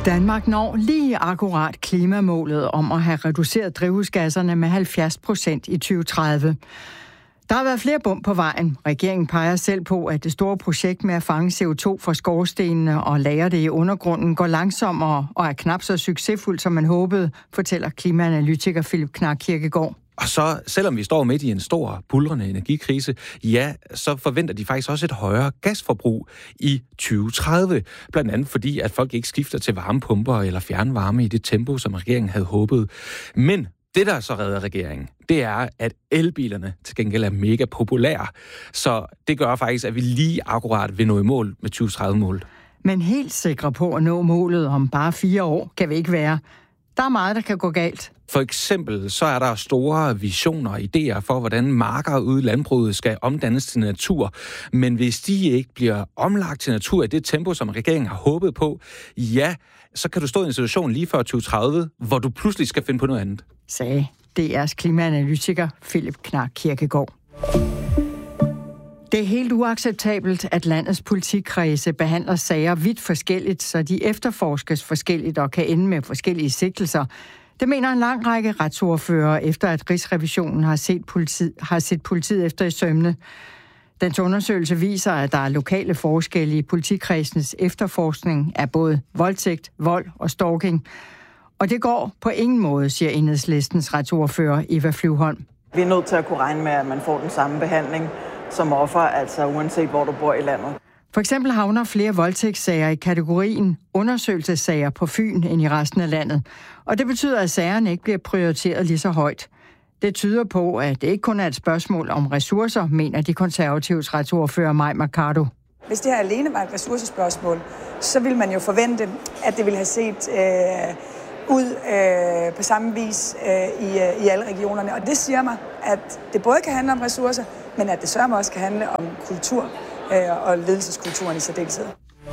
Danmark når lige akkurat klimamålet om at have reduceret drivhusgasserne med 70% i 2030. Der har været flere bump på vejen. Regeringen peger selv på, at det store projekt med at fange CO2 fra skorstenene og lagre det i undergrunden går langsommere og er knap så succesfuldt, som man håbede, fortæller klimaanalytiker Philip Knark Kirkegaard. Og så, selvom vi står midt i en stor, buldrende energikrise, ja, så forventer de faktisk også et højere gasforbrug i 2030. Blandt andet fordi, at folk ikke skifter til varmepumper eller fjernvarme i det tempo, som regeringen havde håbet. Men det, der så redder regeringen, det er, at elbilerne til gengæld er mega populære. Så det gør faktisk, at vi lige akkurat vil nå i mål med 2030-målet. Men helt sikre på at nå målet om bare 4 år kan vi ikke være. Der er meget, der kan gå galt. For eksempel så er der store visioner og idéer for, hvordan marker ude i landbruget skal omdannes til natur. Men hvis de ikke bliver omlagt til natur i det tempo, som regeringen har håbet på, ja, så kan du stå i en situation lige før 2030, hvor du pludselig skal finde på noget andet. Sagde DR's klimaanalytiker Philip Knark Kirkegaard. Det er helt uacceptabelt, at landets politikredse behandler sager vidt forskelligt, så de efterforskes forskelligt og kan ende med forskellige sigtelser. Det mener en lang række retsordførere, efter at Rigsrevisionen har set politiet efter i sømmene. Dens undersøgelse viser, at der er lokale forskelle i politikredsens efterforskning af både voldtægt, vold og stalking. Og det går på ingen måde, siger Enhedslistens retsordfører Eva Flyvholm. Vi er nødt til at kunne regne med, at man får den samme behandling som offer, altså uanset hvor du bor i landet. For eksempel havner flere voldtægtssager i kategorien undersøgelsessager på Fyn end i resten af landet. Og det betyder, at sagerne ikke bliver prioriteret lige så højt. Det tyder på, at det ikke kun er et spørgsmål om ressourcer, mener de konservatives retsordfører Mai Mercado. Hvis det her alene var et ressourcespørgsmål, så ville man jo forvente, at det ville have set ud på samme vis i alle regionerne. Og det siger mig, at det både kan handle om ressourcer, men at det sørme også kan handle om kultur og ledelseskulturen i særdeleshed.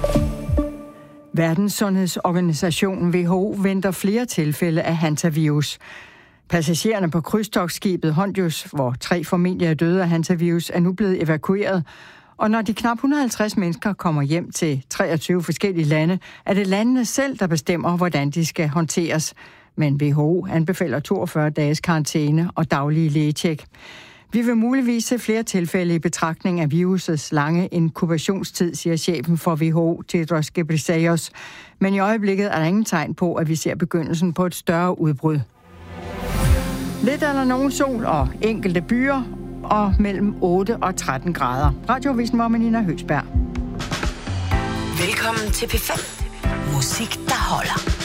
Verdenssundhedsorganisationen WHO venter flere tilfælde af hantavirus. Passagererne på krydstogtskibet Hondius, hvor 3 formentlig er døde af hantavirus, er nu blevet evakueret. Og når de knap 150 mennesker kommer hjem til 23 forskellige lande, er det landene selv, der bestemmer, hvordan de skal håndteres. Men WHO anbefaler 42 dages karantæne og daglige lægetjek. Vi vil muligvis se flere tilfælde i betragtning af virusets lange inkubationstid, siger chefen for WHO, Tedros Ghebreyesus. Men i øjeblikket er der ingen tegn på, at vi ser begyndelsen på et større udbrud. Lidt eller nogen sol og enkelte byer, og mellem 8 og 13 grader. Radioavisen var med Nina Høgsberg. Velkommen til P5. Musik, der holder.